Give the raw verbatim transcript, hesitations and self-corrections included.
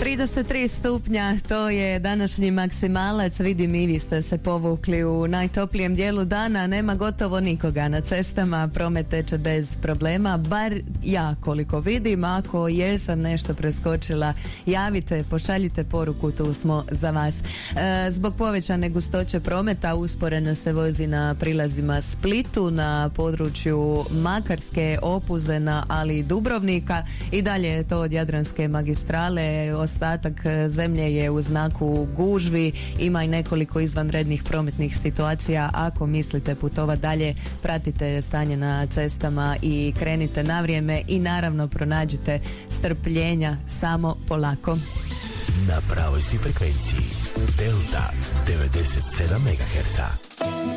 trideset tri stupnja, to je današnji maksimalac. Vidim i vi ste se povukli u najtoplijem dijelu dana, nema gotovo nikoga na cestama, promet teče bez problema, bar ja koliko vidim. Ako jesam nešto preskočila, javite, pošaljite poruku, tu smo za vas. E, zbog povećane gustoće prometa usporeno se vozi na prilazima Splitu, na području Makarske, Opuzena, ali i Dubrovnika. I dalje je to od Jadranske magistrale. Ostatak zemlje je u znaku gužvi. Ima i nekoliko izvanrednih prometnih situacija. Ako mislite putovat dalje, pratite stanje na cestama i krenite na vrijeme i naravno pronađite strpljenja, samo polako. Na pravoj si frekvenciji Delta devedeset sedam megaherca.